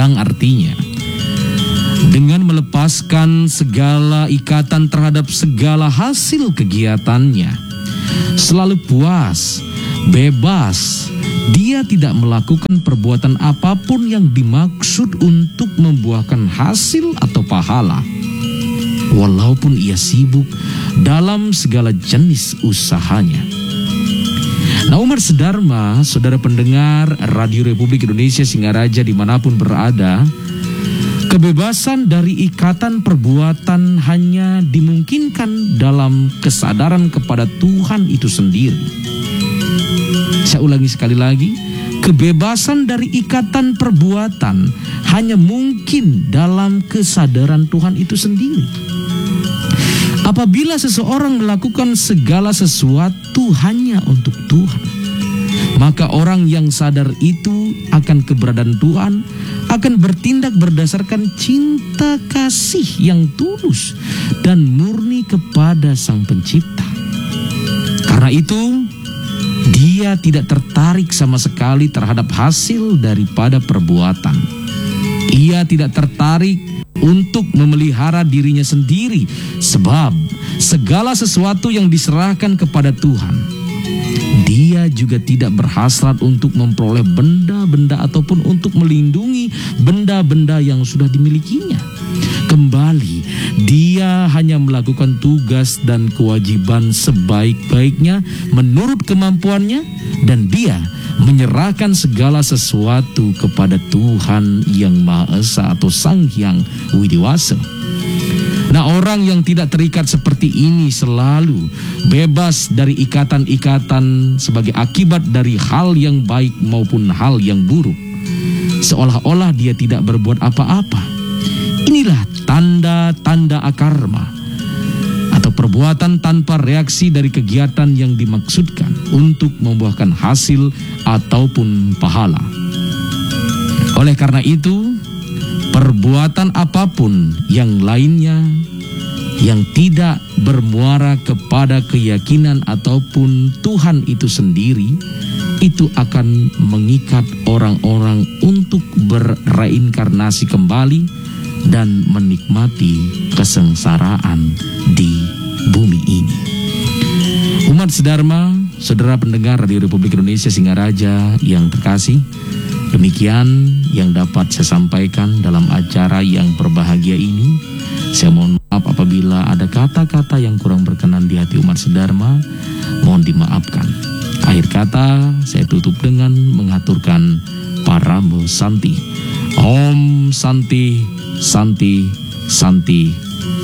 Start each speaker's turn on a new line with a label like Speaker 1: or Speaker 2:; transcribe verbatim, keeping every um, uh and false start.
Speaker 1: yang artinya dengan melepaskan segala ikatan terhadap segala hasil kegiatannya, selalu puas, bebas, dia tidak melakukan perbuatan apapun yang dimaksud untuk membuahkan hasil atau pahala, walaupun ia sibuk dalam segala jenis usahanya. Nah, Umat Sedharma, saudara pendengar Radio Republik Indonesia Singaraja dimanapun berada, kebebasan dari ikatan perbuatan hanya dimungkinkan dalam kesadaran kepada Tuhan itu sendiri. Saya ulangi sekali lagi, kebebasan dari ikatan perbuatan hanya mungkin dalam kesadaran Tuhan itu sendiri. Apabila seseorang melakukan segala sesuatu hanya untuk Tuhan, maka orang yang sadar itu akan keberadaan Tuhan akan bertindak berdasarkan cinta kasih yang tulus dan murni kepada Sang Pencipta. Karena itu, dia tidak tertarik sama sekali terhadap hasil daripada perbuatan. Ia tidak tertarik untuk memelihara dirinya sendiri, sebab segala sesuatu yang diserahkan kepada Tuhan. Dia juga tidak berhasrat untuk memperoleh benda-benda ataupun untuk melindungi benda-benda yang sudah dimilikinya. Kembali, dia hanya melakukan tugas dan kewajiban sebaik-baiknya menurut kemampuannya, dan dia menyerahkan segala sesuatu kepada Tuhan Yang Maha Esa atau Sang Hyang Widiwasa. Nah, orang yang tidak terikat seperti ini selalu bebas dari ikatan-ikatan sebagai akibat dari hal yang baik maupun hal yang buruk, seolah-olah dia tidak berbuat apa-apa. Inilah tanda-tanda akarma atau perbuatan tanpa reaksi dari kegiatan yang dimaksudkan untuk membuahkan hasil ataupun pahala. Oleh karena itu, perbuatan apapun yang lainnya yang tidak bermuara kepada keyakinan ataupun Tuhan itu sendiri, itu akan mengikat orang-orang untuk berreinkarnasi kembali dan menikmati kesengsaraan di bumi ini. Umat Sedharma, saudara pendengar Radio Republik Indonesia Singaraja yang terkasih, demikian yang dapat saya sampaikan dalam acara yang berbahagia ini. Saya mohon maaf apabila ada kata-kata yang kurang berkenan di hati umat Sedharma, mohon dimaafkan. Akhir kata saya tutup dengan mengaturkan Paramo Santi. Om Santi, Santi, Santi.